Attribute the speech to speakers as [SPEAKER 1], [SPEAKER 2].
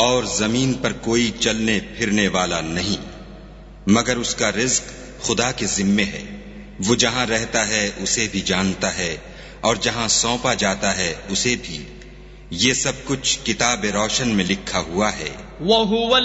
[SPEAKER 1] और जमीन पर कोई चलने फिरने वाला नहीं मगर उसका रिज्क खुदा के जिम्मे है। वो जहां रहता है उसे भी जानता है और जहां सौंपा जाता है उसे भी। ये सब कुछ किताब रोशन में लिखा हुआ है।